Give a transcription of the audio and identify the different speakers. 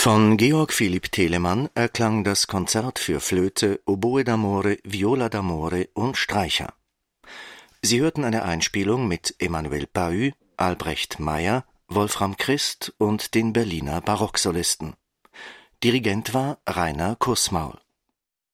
Speaker 1: Von Georg Philipp Telemann erklang das Konzert für Flöte, Oboe d'amore, Viola d'amore und Streicher. Sie hörten eine Einspielung mit Emmanuel Pahud, Albrecht Meyer, Wolfram Christ und den Berliner Barocksolisten. Dirigent war Rainer Kussmaul.